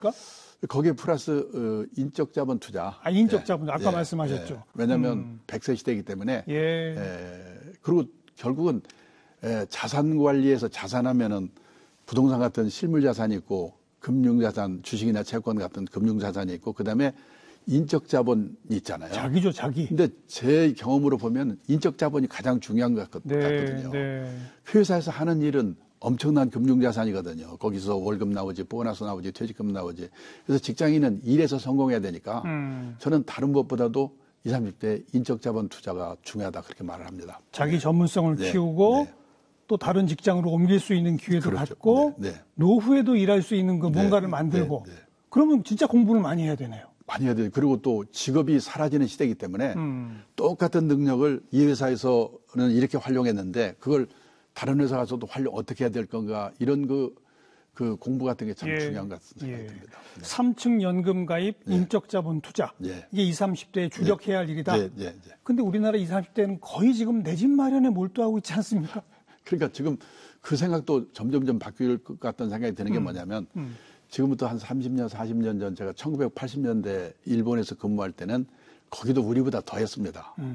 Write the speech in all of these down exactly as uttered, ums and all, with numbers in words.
거기에 플러스 어, 인적 자본 투자. 아, 인적 자본 예, 아까 예, 말씀하셨죠. 예. 왜냐하면 음. 백 세 시대이기 때문에. 예. 예. 그리고 결국은 예, 자산 관리에서 자산하면은 부동산 같은 실물 자산이 있고 금융 자산, 주식이나 채권 같은 금융 자산이 있고 그다음에 인적 자본이 있잖아요. 자기죠, 자기. 근데 제 경험으로 보면 인적 자본이 가장 중요한 것 같, 네, 같거든요. 네. 회사에서 하는 일은 엄청난 금융 자산이거든요. 거기서 월급 나오지, 보너스 나오지, 퇴직금 나오지. 그래서 직장인은 일에서 성공해야 되니까 음. 저는 다른 것보다도 이십, 삼십 대 인적 자본 투자가 중요하다 그렇게 말을 합니다. 자기 전문성을 네, 키우고 네. 또 다른 직장으로 옮길 수 있는 기회도 그렇죠. 갖고 네, 네. 노후에도 일할 수 있는 그 뭔가를 네, 만들고 네, 네. 그러면 진짜 공부를 많이 해야 되네요. 많이 해야 돼요. 그리고 또 직업이 사라지는 시대이기 때문에 음. 똑같은 능력을 이 회사에서는 이렇게 활용했는데 그걸 다른 회사 가서도 활용 어떻게 해야 될 건가 이런 그, 그 공부 같은 게 참 예, 중요한 것 같은 생각이 예. 듭니다. 네. 삼층 연금 가입, 네. 인적 자본 투자. 네. 이게 이십, 삼십 대에 주력해야 할 일이다. 네, 네, 네. 근데 우리나라 이십, 삼십 대는 거의 지금 내 집 마련에 몰두하고 있지 않습니까? 그러니까 지금 그 생각도 점점점 바뀔 것 같다는 생각이 드는 게 음, 뭐냐면 음. 지금부터 한 삼십 년, 사십 년 전 제가 천구백팔십 년대 일본에서 근무할 때는 거기도 우리보다 더 했습니다. 음.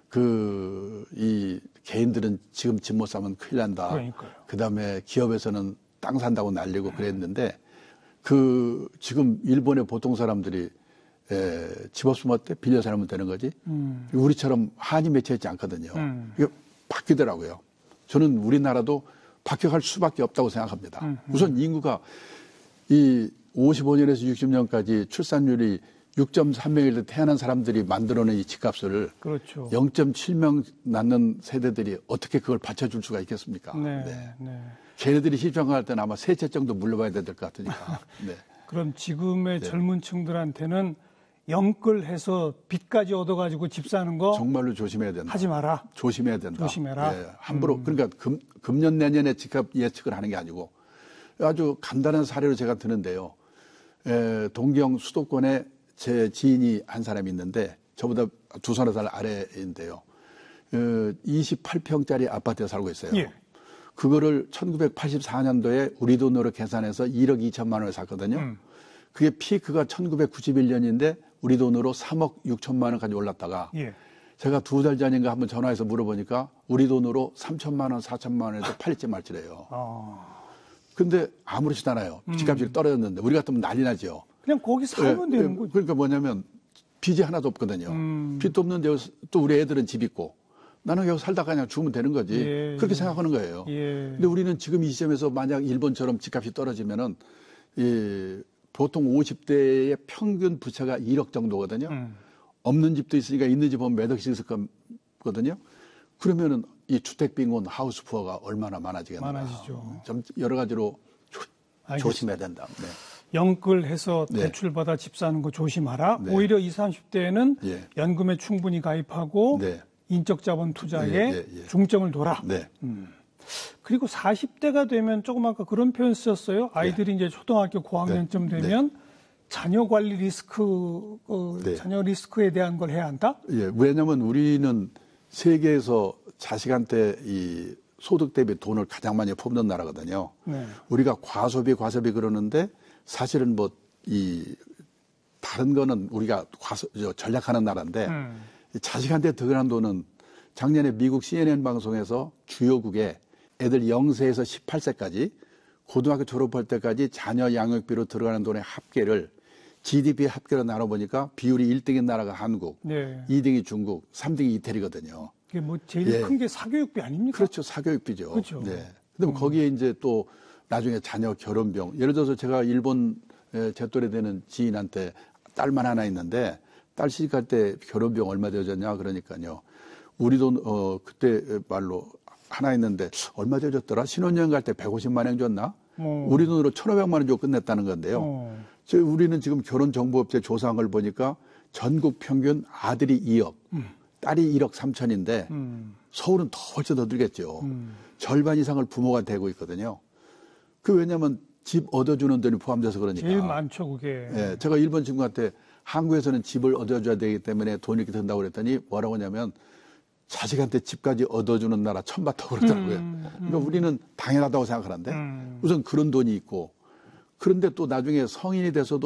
그, 이 개인들은 지금 집 못 사면 큰일 난다. 그러니까요. 그 다음에 기업에서는 땅 산다고 날리고 그랬는데 그 지금 일본의 보통 사람들이 에, 집 없으면 어때? 빌려 살면 되는 거지. 음. 우리처럼 한이 맺혀있지 않거든요. 음. 이게 바뀌더라고요. 저는 우리나라도 바뀌어갈 수밖에 없다고 생각합니다. 음, 음. 우선 인구가 이 오십오 년에서 육십 년까지 출산율이 육 점 삼 명일 때 태어난 사람들이 만들어낸 이 집값을 그렇죠. 영 점 칠 명 낳는 세대들이 어떻게 그걸 받쳐줄 수가 있겠습니까? 네, 네. 네. 걔네들이 시집장가할 때는 아마 세 채 정도 물려봐야 될 것 같으니까. 네. 그럼 지금의 네. 젊은 층들한테는 영끌해서 빚까지 얻어가지고 집 사는 거 정말로 조심해야 된다. 하지 마라. 조심해야 된다. 조심해라. 네, 함부로 음. 그러니까 금, 금년 내년에 집값 예측을 하는 게 아니고 아주 간단한 사례로 제가 드는데요. 에, 동경 수도권에 제 지인이 한 사람이 있는데 저보다 두 서너 살 아래인데요. 어, 이십팔 평짜리 아파트에 살고 있어요. 예. 그거를 천구백팔십사 년도에 우리 돈으로 계산해서 일억 이천만 원에 샀거든요. 음. 그게 피크가 천구백구십일 년인데 우리 돈으로 삼억 육천만 원까지 올랐다가 예. 제가 두 달 전인가 한번 전화해서 물어보니까 우리 돈으로 삼천만 원, 사천만 원에도 팔릴지 말지래요. 아. 근데 아무렇지도 않아요. 집값이 떨어졌는데 우리 같으면 난리 나죠. 그냥 거기 살면 예, 되는 예, 거죠. 그러니까 뭐냐면 빚이 하나도 없거든요. 음. 빚도 없는데 또 우리 애들은 집 있고 나는 여기 살다가 그냥 죽으면 되는 거지. 예, 그렇게 예. 생각하는 거예요. 예. 근데 우리는 지금 이 시점에서 만약 일본처럼 집값이 떨어지면은 이 보통 오십 대의 평균 부채가 일억 정도거든요. 음. 없는 집도 있으니까 있는 집 보면 몇 억씩 있을 거거든요. 그러면은 이 주택 빈곤 하우스 푸어가 얼마나 많아지겠나. 많아지죠. 좀 여러 가지로 조, 알겠습니다. 조심해야 된다. 네. 영끌해서 네. 대출받아 집 사는 거 조심하라. 네. 오히려 이십, 삼십 대에는 예. 연금에 충분히 가입하고 네. 인적 자본 투자에 예, 예, 예. 중점을 둬라. 네. 그리고 사십 대가 되면 조금 아까 그런 표현 쓰셨어요. 아이들이 이제 초등학교 고학년쯤 네. 되면 자녀 관리 리스크, 어, 네. 자녀 리스크에 대한 걸 해야 한다? 예, 왜냐하면 우리는 세계에서 자식한테 이 소득 대비 돈을 가장 많이 뽑는 나라거든요. 네. 우리가 과소비, 과소비 그러는데 사실은 뭐 이 다른 거는 우리가 과소, 저, 전략하는 나라인데 음. 이 자식한테 득을한 돈은 작년에 미국 씨엔엔 방송에서 주요국에 애들 영 세에서 십팔 세까지 고등학교 졸업할 때까지 자녀 양육비로 들어가는 돈의 합계를 지디피 합계로 나눠보니까 비율이 일 등인 나라가 한국, 네. 이 등이 중국, 삼 등이 이태리거든요. 그게 뭐 제일 예. 큰 게 사교육비 아닙니까? 그렇죠. 사교육비죠. 그렇죠. 네. 근데 음. 거기에 이제 또 나중에 자녀 결혼비용. 예를 들어서 제가 일본 제 또래 되는 지인한테 딸만 하나 있는데 딸 시집갈 때 결혼비용 얼마 들어졌냐 그러니까요. 우리 돈, 어, 그때 말로 하나 있는데 얼마 들어졌더라? 신혼여행 갈 때 백오십만 원 줬나? 어. 우리 돈으로 천오백만 원 주고 끝냈다는 건데요. 어. 저 우리는 지금 결혼정보업체 조사한 걸 보니까 전국 평균 아들이 이억, 음. 딸이 일억 삼천인데 음. 서울은 더 훨씬 더 들겠죠. 음. 절반 이상을 부모가 대고 있거든요. 그 왜냐하면 집 얻어주는 돈이 포함돼서 그러니까. 제일 많죠, 그게. 예, 제가 일본 친구한테 한국에서는 집을 얻어줘야 되기 때문에 돈이 이렇게 든다고 그랬더니 뭐라고 하냐면 자식한테 집까지 얻어주는 나라 처음 봤다고 그러더라고요. 음, 음. 그러니까 우리는 당연하다고 생각하는데 음. 우선 그런 돈이 있고 그런데 또 나중에 성인이 돼서도